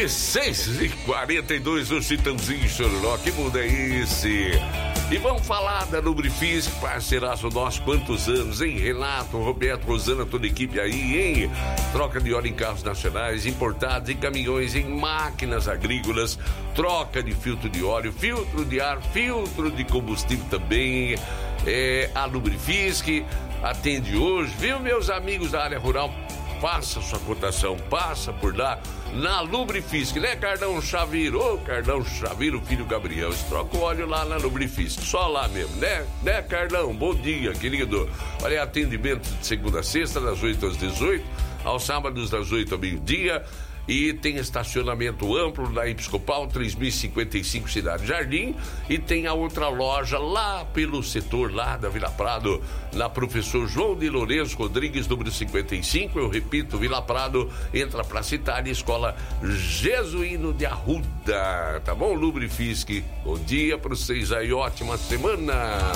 E 6h42, o Chitãozinho Chororó, que mundo é esse? E vamos falar da Lubrifisc, parceiraço nosso, quantos anos, hein? Renato, Roberto, Rosana, toda a equipe aí, hein? Troca de óleo em carros nacionais, importados, em caminhões, em máquinas agrícolas, troca de filtro de óleo, filtro de ar, filtro de combustível também. A Lubrifisc atende hoje, viu, meus amigos da área rural? Faça sua cotação, passa por lá na Lubrifisc, né, Cardão Chaviro? Ô, Cardão Chaviro, filho Gabriel, troca o óleo lá na Lubrifisc, só lá mesmo, né, Cardão? Bom dia, querido. Olha, atendimento de segunda a sexta, das 8 às 18, aos sábados das 8 ao meio-dia. E tem estacionamento amplo na Episcopal 3055 Cidade Jardim. E tem a outra loja lá pelo setor lá da Vila Prado, na Professor João de Lourenço Rodrigues, número 55. Eu repito, Vila Prado, entra pra Itália, Escola Jesuíno de Arruda. Tá bom, Lubrifisc? Bom dia pra vocês aí, ótima semana.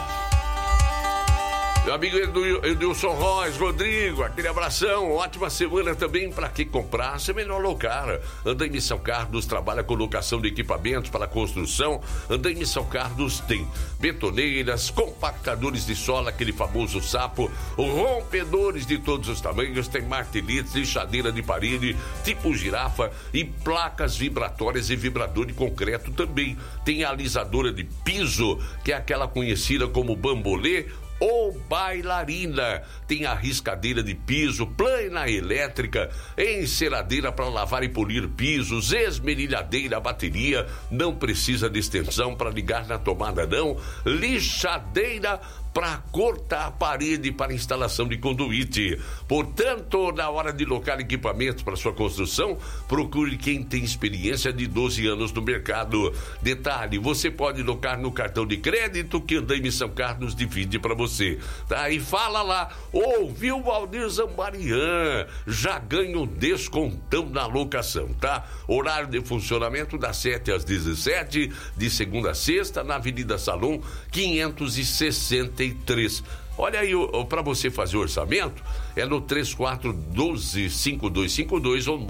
Meu amigo Edilson Royce, Rodrigo, aquele abração, ótima semana também. Para que comprar, ser melhor locar. Andaime São Carlos trabalha com locação de equipamentos para construção. Andaime São Carlos tem betoneiras, compactadores de sola, aquele famoso sapo, rompedores de todos os tamanhos, tem martelites, lixadeira de parede, tipo girafa e placas vibratórias e vibrador de concreto também. Tem a alisadora de piso, que é aquela conhecida como bambolê ou bailarina. Tem a riscadeira de piso, plana elétrica, enceradeira para lavar e polir pisos, esmerilhadeira, bateria, não precisa de extensão para ligar na tomada não, lixadeira para cortar a parede para instalação de conduíte. Portanto, na hora de locar equipamentos para sua construção, procure quem tem experiência de 12 anos no mercado. Detalhe, você pode locar no cartão de crédito que Andaime São Carlos divide para você. Tá? E fala lá, ouviu o Valdir Zambarian, já ganha um descontão na locação, tá? Horário de funcionamento das 7 às 17, de segunda a sexta, na Avenida Salom, 563. Olha aí, para você fazer o orçamento, é no 3412-5252 ou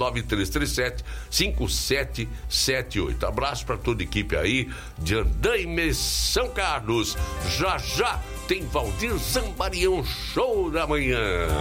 99337-5778. Abraço para toda a equipe aí de Andaime São Carlos. Já já tem Valdir Zambarian, show da manhã.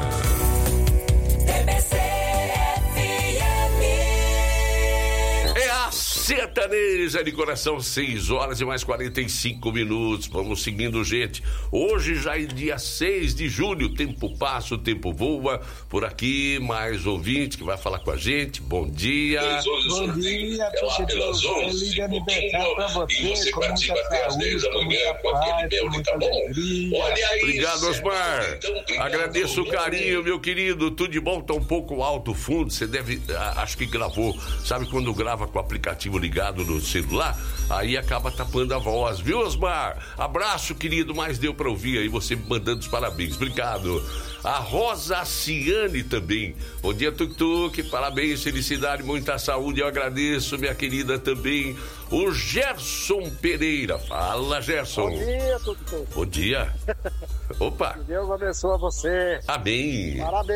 Sertaneja de coração, 6 horas e mais 45 minutos. Vamos seguindo, gente. Hoje já é dia 6 de julho. O tempo passa, o tempo voa. Por aqui, mais ouvinte que vai falar com a gente. Bom dia. Bom dia, torcedor. Feliz aniversário pra você. Com muita saúde, com muita paz, com muita alegria. Obrigado, Osmar. Agradeço o carinho, meu querido. Tudo de bom, tá um pouco alto o fundo. Você deve, acho que gravou. Sabe quando grava com o aplicativo ligado no celular, aí acaba tapando a voz, viu, Osmar? Abraço, querido, mas deu pra ouvir aí você mandando os parabéns, obrigado. A Rosa Ciane também, bom dia, Tuk-Tuk, parabéns, felicidade, muita saúde, eu agradeço, minha querida também. O Gerson Pereira, fala, Gerson. Bom dia, Tuk-Tuk. Bom dia. Opa. Que Deus abençoe você. Amém. Parabéns.